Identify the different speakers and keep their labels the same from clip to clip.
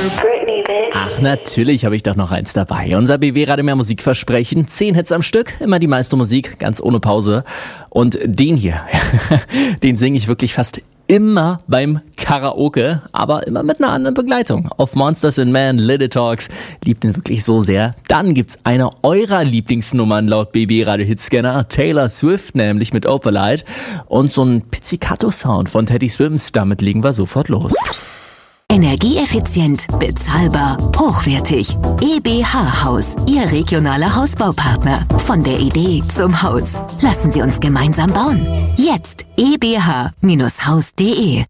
Speaker 1: Britney, bitch.
Speaker 2: Ach, natürlich habe ich doch noch eins dabei. Unser BB-Radio mehr Musikversprechen. 10 Hits am Stück, immer die meiste Musik, ganz ohne Pause. Und den hier, den singe ich wirklich fast immer beim Karaoke, aber immer mit einer anderen Begleitung. Auf Monsters and Men, Little Talks, liebt ihn wirklich so sehr. Dann gibt's eine eurer Lieblingsnummern laut BB-Radio Hitscanner, Taylor Swift nämlich mit Opalite und so ein Pizzicato-Sound von Teddy Swims. Damit legen wir sofort los.
Speaker 3: Energieeffizient, bezahlbar, hochwertig. EBH Haus, Ihr regionaler Hausbaupartner. Von der Idee zum Haus. Lassen Sie uns gemeinsam bauen. Jetzt ebh-haus.de.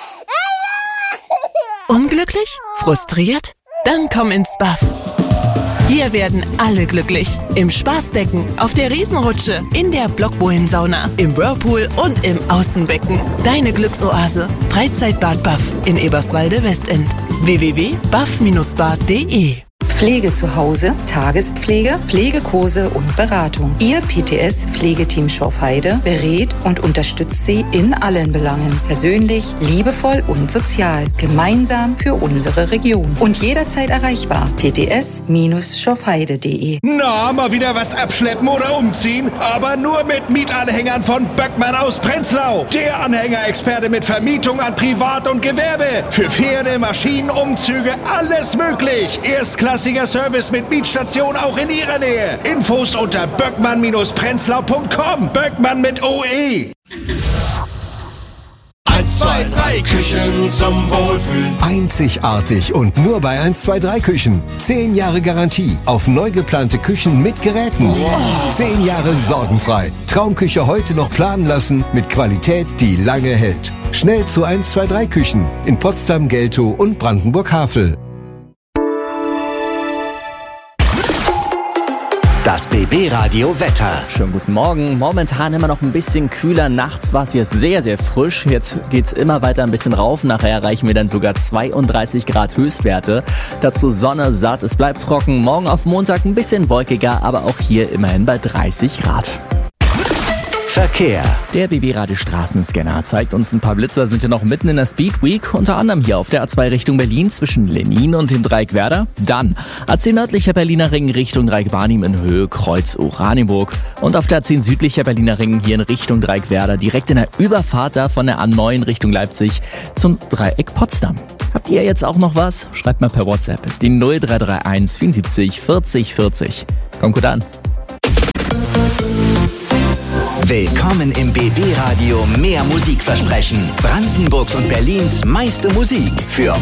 Speaker 4: Unglücklich? Frustriert? Dann komm ins Buff. Hier werden alle glücklich. Im Spaßbecken, auf der Riesenrutsche, in der Blockbohlensauna, im Whirlpool und im Außenbecken. Deine Glücksoase. Freizeitbad Buff in Eberswalde-Westend. www.buff-bad.de.
Speaker 5: Pflege zu Hause, Tagespflege, Pflegekurse und Beratung. Ihr PTS-Pflegeteam Schorfheide berät und unterstützt Sie in allen Belangen. Persönlich, liebevoll und sozial. Gemeinsam für unsere Region. Und jederzeit erreichbar. pts-schorfheide.de.
Speaker 6: Na, mal wieder was abschleppen oder umziehen? Aber nur mit Mietanhängern von Böckmann aus Prenzlau. Der Anhängerexperte mit Vermietung an Privat- und Gewerbe. Für Pferde, Maschinen, Umzüge, alles möglich. Erstklassiger Service mit Mietstation auch in Ihrer Nähe. Infos unter böckmann-prenzlau.com. Böckmann mit OE.
Speaker 7: 1, 2, 3 Küchen zum Wohlfühlen.
Speaker 8: Einzigartig und nur bei 1, 2, 3 Küchen. 10 Jahre Garantie auf neu geplante Küchen mit Geräten. 10 Jahre sorgenfrei. Traumküche heute noch planen lassen mit Qualität, die lange hält. Schnell zu 1, 2, 3 Küchen in Potsdam, Geltow und Brandenburg-Havel.
Speaker 9: Das BB-Radio Wetter.
Speaker 2: Schönen guten Morgen. Momentan immer noch ein bisschen kühler. Nachts war es jetzt sehr, sehr frisch. Jetzt geht's immer weiter ein bisschen rauf. Nachher erreichen wir dann sogar 32 Grad Höchstwerte. Dazu Sonne, satt. Es bleibt trocken. Morgen auf Montag ein bisschen wolkiger, aber auch hier immerhin bei 30 Grad.
Speaker 9: Verkehr.
Speaker 2: Der BB-Radio Straßenscanner zeigt uns ein paar Blitzer, sind ja noch mitten in der Speed Week, unter anderem hier auf der A2 Richtung Berlin zwischen Lenin und dem Dreieck Werder. Dann A10 nördlicher Berliner Ring Richtung Dreieck Barnim in Höhe Kreuz Oranienburg. Und auf der A10 südlicher Berliner Ring hier in Richtung Dreieck Werder, direkt in der Überfahrt da von der A9 Richtung Leipzig zum Dreieck Potsdam. Habt ihr jetzt auch noch was? Schreibt mal per WhatsApp. Ist die 0331 74 40 40. Kommt gut an.
Speaker 9: Willkommen im BB-Radio mehr Musikversprechen. Brandenburgs und Berlins meiste Musik für